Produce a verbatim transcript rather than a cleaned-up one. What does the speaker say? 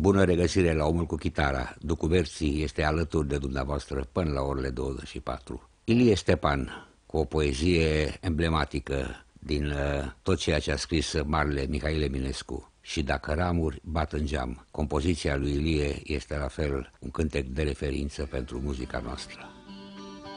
Bună regăsire la Omul cu chitara. Ducuverții este alături de dumneavoastră până la orele douăzeci și patru. Ilie Stepan, cu o poezie emblematică din uh, tot ceea ce a scris marele Mihail Eminescu. Și dacă ramuri bat în geam. Compoziția lui Ilie este la fel un cântec de referință pentru muzica noastră.